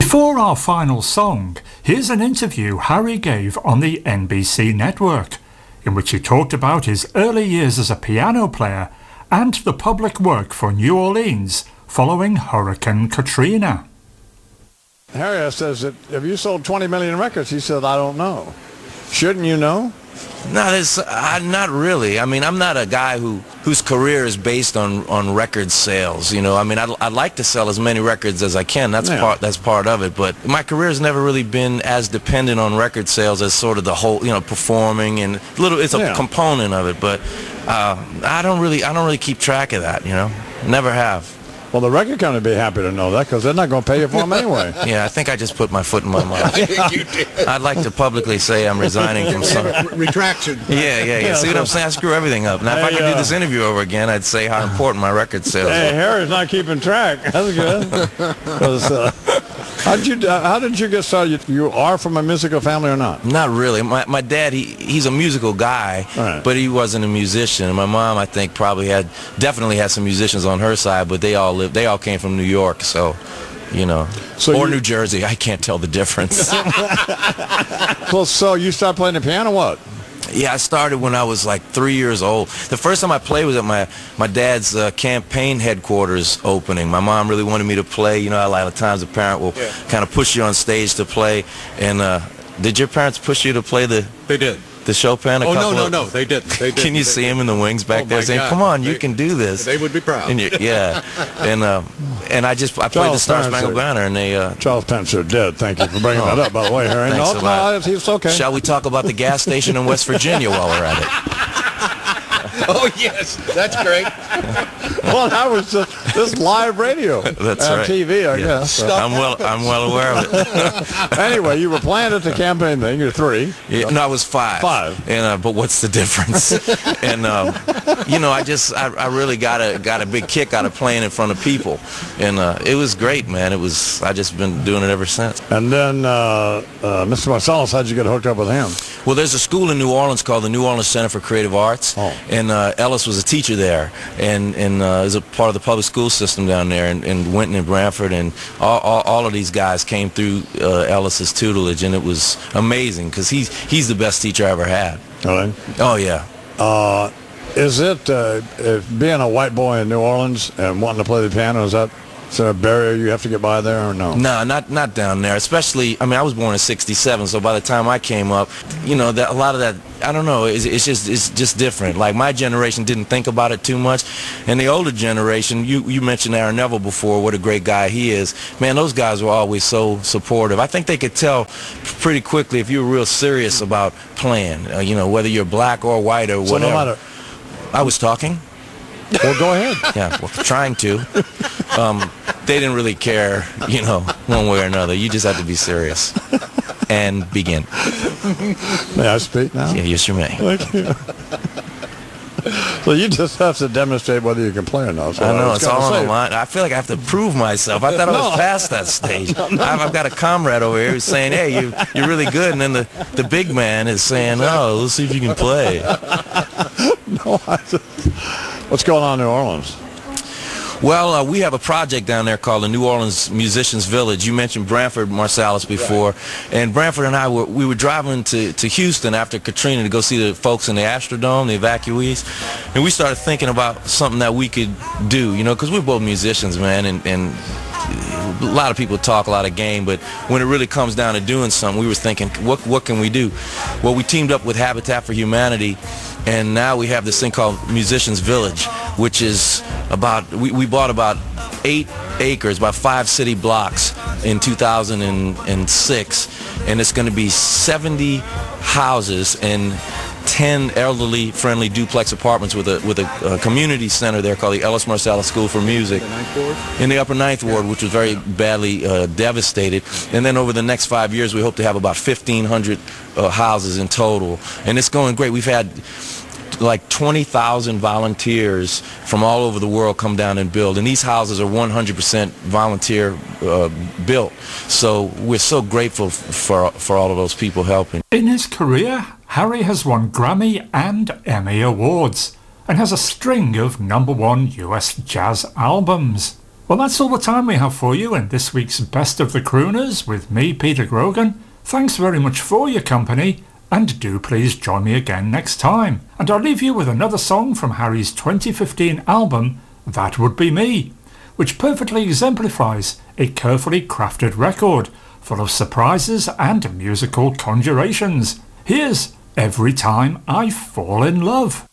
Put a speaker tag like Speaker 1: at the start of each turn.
Speaker 1: Before our final song, here's an interview Harry gave on the NBC network, in which he talked about his early years as a piano player and the public work for New Orleans following Hurricane Katrina.
Speaker 2: Harry says that, have you sold 20 million records? He said, I don't know. Shouldn't you know?
Speaker 3: No, not really. I mean, I'm not a guy whose career is based on record sales. You know, I mean, I'd like to sell as many records as I can. That's part of it. But my career has never really been as dependent on record sales as sort of the whole, you know, performing and it's a component of it. But I don't really keep track of that. You know, never have.
Speaker 2: Well, the record company would be happy to know that because they're not going to pay you for them anyway.
Speaker 3: Yeah, I think I just put my foot in my mouth. I'd like to publicly say I'm resigning from some...
Speaker 4: Retraction.
Speaker 3: Yeah. See what I'm saying? I screw everything up. Now, if I could do this interview over again, I'd say how important my record sales are.
Speaker 2: Hey, Harry's not keeping track. That's good. How did you get started? You are from a musical family or not?
Speaker 3: Not really. My dad, he's a musical guy, but he wasn't a musician. My mom, I think, definitely had some musicians on her side, but they all came from New York, so, you know, or New Jersey. I can't tell the difference.
Speaker 2: Well, so you started playing the piano, what?
Speaker 3: Yeah, I started when I was like 3 years old. The first time I played was at my dad's campaign headquarters opening. My mom really wanted me to play. You know, a lot of times a parent will kind of push you on stage to play. And did your parents push you to play the...
Speaker 4: They did.
Speaker 3: The Chopin?
Speaker 4: No, they did.
Speaker 3: Can you see him in the wings back there saying, "Come on, you can do this"?
Speaker 4: They would be proud.
Speaker 3: And I played the Star Spangled Banner, and they.
Speaker 2: Charles Pence are dead. Thank you for bringing that up, by the way, Harry. No, it's okay.
Speaker 3: Shall we talk about the gas station in West Virginia while we're at it?
Speaker 4: Oh yes, that's great.
Speaker 2: Well, that was this live radio.
Speaker 3: That's right.
Speaker 2: TV, I guess. So.
Speaker 3: I'm well aware of it.
Speaker 2: Anyway, you were playing at the campaign thing. You're 3.
Speaker 3: Yeah, no, I was 5.
Speaker 2: 5.
Speaker 3: And but what's the difference? And you know, I really got a big kick out of playing in front of people, and it was great, man. I just been doing it ever since.
Speaker 2: And then Mr. Marsalis, how'd you get hooked up with him?
Speaker 3: Well, there's a school in New Orleans called the New Orleans Center for Creative Arts, and Ellis was a teacher there, and is a part of the public school system down there, and Winton and Branford, and all of these guys came through Ellis's tutelage, and it was amazing because he's the best teacher I ever had.
Speaker 2: Really?
Speaker 3: Oh yeah.
Speaker 2: Is it being a white boy in New Orleans and wanting to play the piano? Is there a barrier you have to get by there, or no?
Speaker 3: No, not down there. Especially, I mean, I was born in '67, so by the time I came up, you know, a lot of that, I don't know, it's just different. Like, my generation didn't think about it too much, and the older generation, you mentioned Aaron Neville before, what a great guy he is. Man, those guys were always so supportive. I think they could tell pretty quickly if you were real serious about playing, you know, whether you're black or white or whatever. So no matter. I was talking.
Speaker 2: Well, go ahead.
Speaker 3: Yeah, well, trying to. They didn't really care, you know, one way or another. You just have to be serious and begin.
Speaker 2: May I speak now?
Speaker 3: Yeah, yes, you may.
Speaker 2: Thank you. So you just have to demonstrate whether you can play or not. So
Speaker 3: I know, it's all on the line. I feel like I have to prove myself. I thought I was past that stage. I've got a comrade over here who's saying, hey, you're really good. And then the big man is saying, oh, let's see if you can play.
Speaker 2: No, what's going on in New Orleans?
Speaker 3: Well, we have a project down there called the New Orleans Musicians Village. You mentioned Branford Marsalis before, and Branford and I were driving to Houston after Katrina to go see the folks in the Astrodome, the evacuees, and we started thinking about something that we could do, you know, because we're both musicians, man, and a lot of people talk a lot of game, but when it really comes down to doing something, we were thinking, what can we do? Well, we teamed up with Habitat for Humanity, and now we have this thing called Musicians Village, which is we bought about 8 acres, about 5 city blocks in 2006, and it's going to be 70 houses and 10 elderly-friendly duplex apartments with a community center there called the Ellis Marsalis School for Music in the Upper Ninth Ward, which was very badly devastated. And then over the next 5 years, we hope to have about 1,500 houses in total. And it's going great. We've had like 20,000 volunteers from all over the world come down and build, and these houses are 100% volunteer built. So we're so grateful for all of those people helping.
Speaker 1: In his career, Harry has won Grammy and Emmy awards and has a string of #1 US jazz albums. Well, that's all the time we have for you in this week's Best of the Crooners with me, Peter Grogan. Thanks very much for your company, and do please join me again next time. And I'll leave you with another song from Harry's 2015 album, That Would Be Me, which perfectly exemplifies a carefully crafted record full of surprises and musical conjurations. Here's Every Time I Fall in Love.